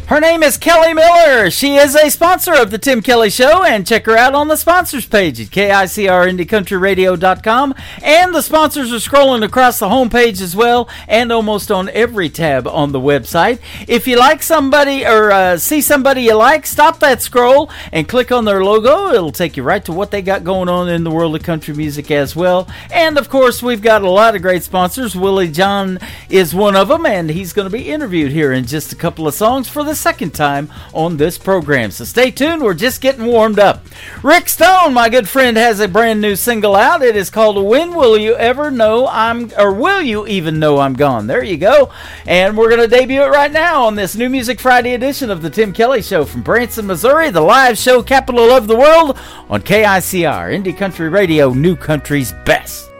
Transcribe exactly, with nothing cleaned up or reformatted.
Her name is Kelly Miller. She is a sponsor of the Tim Kelly Show, and check her out on the sponsors page at K I C R Indie Country Radio dot com. And the sponsors are scrolling across the homepage as well, and almost on every tab on the website. If you like somebody or uh, see somebody you like, stop that scroll and click on their logo. It'll take you right to what they got going on in the world of country music as well. And of course, we've got a lot of great sponsors. Willie John is one of them, and he's going to be interviewed here in just a couple of songs for the second time on this program. So stay tuned, we're just getting warmed up. Rick Stone, my good friend, has a brand new single out. It is called When Will You Ever Know I'm, or Will You Even Know I'm Gone? There you go. And we're going to debut it right now on this New Music Friday edition of the Tim Kelly Show from Branson, Missouri, the live show capital of the world on K I C R, Indie Country Radio, New Country's best.